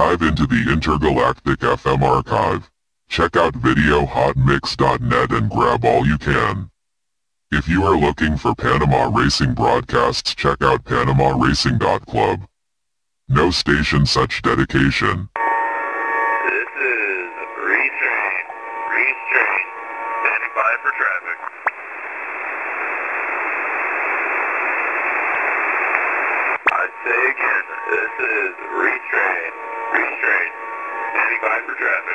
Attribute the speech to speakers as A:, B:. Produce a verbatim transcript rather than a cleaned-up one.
A: Dive into the Intergalactic F M archive. Check out video hot mix dot net and grab all you can. If you are looking for Panama Racing broadcasts, check out panama racing dot club. No station such dedication.
B: This is Restrain. Restrain. Standing by for traffic. I say again, this is Restrain. Restrain. Standing by for traffic.